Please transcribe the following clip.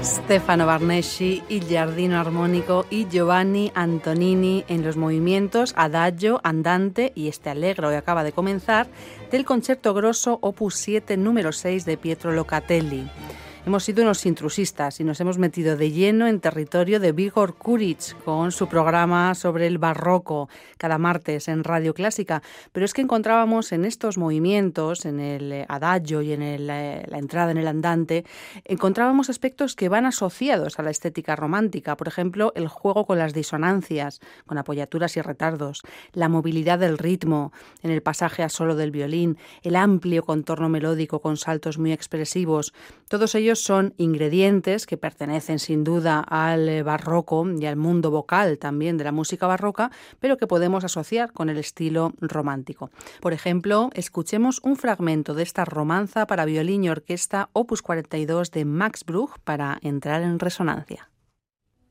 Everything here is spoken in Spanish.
Stefano Barneschi, il Giardino Armónico y Giovanni Antonini en los movimientos Adagio, Andante y este Allegro que acaba de comenzar del Concerto Grosso Opus 7 número 6 de Pietro Locatelli. Hemos sido unos intrusistas y nos hemos metido de lleno en territorio de Vigor Kuric con su programa sobre el barroco cada martes en Radio Clásica. Pero es que encontrábamos en estos movimientos, en el adagio y en la entrada en el andante, encontrábamos aspectos que van asociados a la estética romántica. Por ejemplo, el juego con las disonancias, con apoyaturas y retardos, la movilidad del ritmo en el pasaje a solo del violín, el amplio contorno melódico con saltos muy expresivos. Todos ellos son ingredientes que pertenecen sin duda al barroco y al mundo vocal también de la música barroca, pero que podemos asociar con el estilo romántico. Por ejemplo, escuchemos un fragmento de esta romanza para violín y orquesta Opus 42 de Max Bruch para entrar en resonancia.